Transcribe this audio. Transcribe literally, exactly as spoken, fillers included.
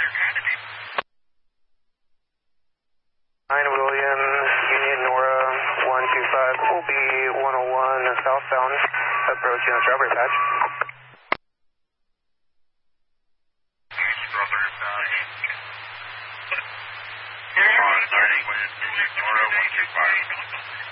nine William, Union Nora one two five, will be one oh one southbound, approaching the Strawberry Patch. Strawberry Patch. Nora one two five.